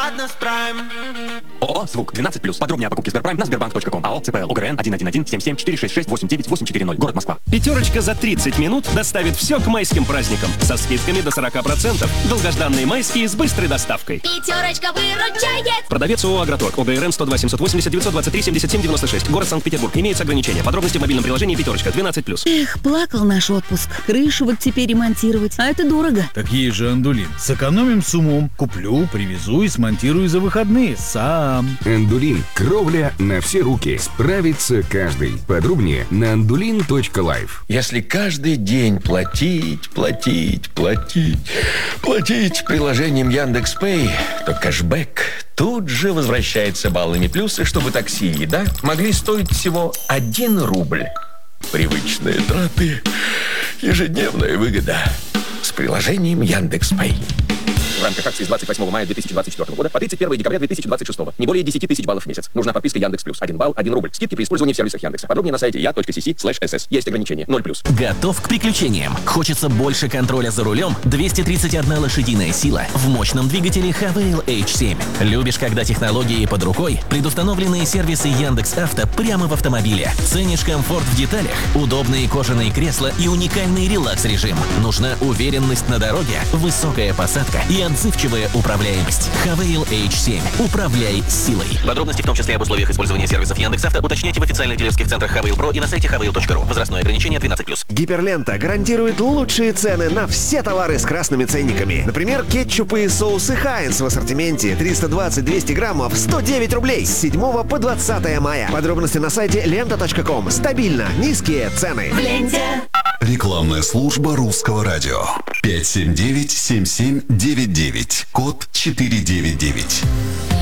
ООО «Звук» 12+. Подробнее о покупке Сберпрайм на sberbank.com. АО ЦПЛ УГРН 111-77-466-89840. Город Москва. Пятерочка за 30 минут доставит все к майским праздникам. Со скидками до 40%. Долгожданные майские с быстрой доставкой. Пятерочка выручает. Продавец ООО «Агроторг». ОГРН 102 780 923 77 96. Город Санкт-Петербург. Имеются ограничения. Подробности в мобильном приложении «Пятерочка» 12+. Эх, плакал наш отпуск. Крышу вот теперь ремонтировать. А это дорого. Так есть же Андулин. Сэкономим с умом. Куплю, привезу и смонтирую за выходные. Сам. Андулин. Кровля на все руки. Справится каждый. Подробнее на andulin.life. Если каждый день платить приложением Яндекс.Пэй, то кэшбэк тут же возвращается баллами плюсы, чтобы такси и еда могли стоить всего 1 рубль. Привычные траты, ежедневная выгода с приложением Яндекс.Пэй. В рамках акции с 28 мая 2024 года по 31 декабря 2026. Не более 10 тысяч баллов в месяц. Нужна подписка Яндекс+. 1 балл, 1 рубль. Скидки при использовании в сервисах Яндекса. Подробнее на сайте ya.cc/ss. Есть ограничения. 0+. Готов к приключениям? Хочется больше контроля за рулем? 231 лошадиная сила в мощном двигателе Havail H7. Любишь, когда технологии под рукой? Предустановленные сервисы Яндекс.Авто прямо в автомобиле. Ценишь комфорт в деталях? Удобные кожаные кресла и уникальный релакс-режим. Нужна уверенность на дороге? Высокая посадка и отзывчивая управляемость. Havail H7. Управляй силой. Подробности, в том числе об условиях использования сервисов Яндекс.Авто, уточняйте в официальных дилерских центрах Havail Pro и на сайте havail.ru. Возрастное ограничение 12+. Гиперлента гарантирует лучшие цены на все товары с красными ценниками. Например, кетчупы и соусы Хайнс в ассортименте 320-200 граммов 109 рублей с 7 по 20 мая. Подробности на сайте lenta.com. Стабильно низкие цены. В ленте. Рекламная служба Русского радио. 579-7799. Код 499.